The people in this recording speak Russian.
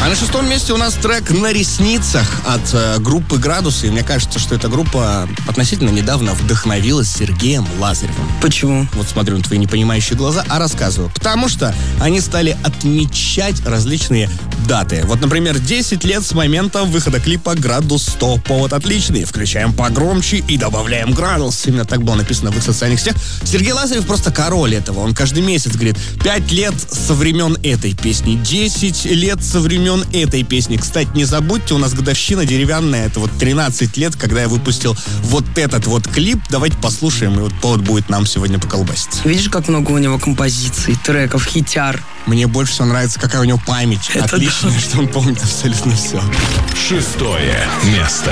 А на 6-м месте у нас трек «На ресницах» от группы «Градусы». И мне кажется, что эта группа относительно недавно вдохновилась Сергеем Лазаревым. Почему? Вот смотрю на твои непонимающие глаза, а рассказываю. Потому что они стали отмечать различные даты. Вот, например, 10 лет с момента выхода клипа «Градус 100». Повод отличный. Включаем погромче и добавляем градус. Именно так было написано в их социальных сетях. Сергей Лазарев просто король этого. Он каждый месяц говорит: 5 лет со времен этой песни, 10 лет со времен этой песни. Кстати, не забудьте, у нас годовщина деревянная. Это вот 13 лет, когда я выпустил вот этот вот клип. Давайте послушаем, и вот повод будет нам сегодня поколбаситься. Видишь, как много у него композиций, треков, хитяр. Мне больше всего нравится, какая у него память. Это отличная, да. что он помнит абсолютно все. 6 место.